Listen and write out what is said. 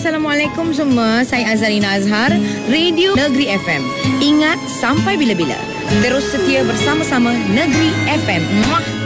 Assalamualaikum semua. Saya Azharina Azhar, Radio Negeri FM. Ingat, sampai bila-bila terus setia bersama-sama Negeri FM. Muah.